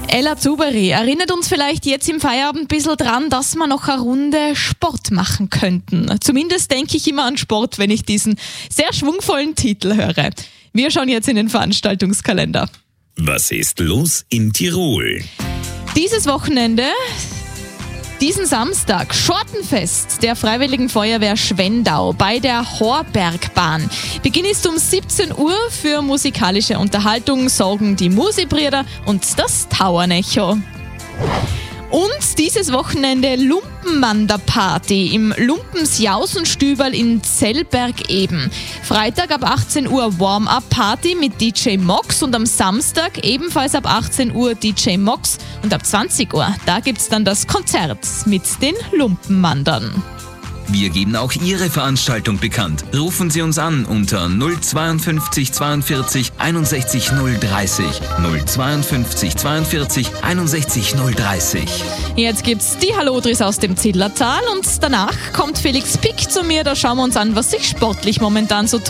Ella Zuberi erinnert uns vielleicht jetzt im Feierabend ein bisschen dran, dass wir noch eine Runde Sport machen könnten. Zumindest denke ich immer an Sport, wenn ich diesen sehr schwungvollen Titel höre. Wir schauen jetzt in den Veranstaltungskalender. Was ist los in Tirol? Dieses Wochenende, diesen Samstag, Schortenfest der Freiwilligen Feuerwehr Schwendau bei der Horbergbahn. Beginn ist um 17 Uhr. Für musikalische Unterhaltung sorgen die Musi-Brüder und das Tauernecho. Und dieses Wochenende Lumpenmanderparty im Lumpensjausenstüberl in Zellberg eben. Freitag ab 18 Uhr Warm-Up-Party mit DJ Mox und am Samstag ebenfalls ab 18 Uhr DJ Mox und ab 20 Uhr, da gibt's dann das Konzert mit den Lumpenmandern. Wir geben auch Ihre Veranstaltung bekannt. Rufen Sie uns an unter 052 42 61 030. 052 42 61 030. Jetzt gibt's die Hallodris aus dem Zillertal und danach kommt Felix Pick zu mir. Da schauen wir uns an, was sich sportlich momentan so tut.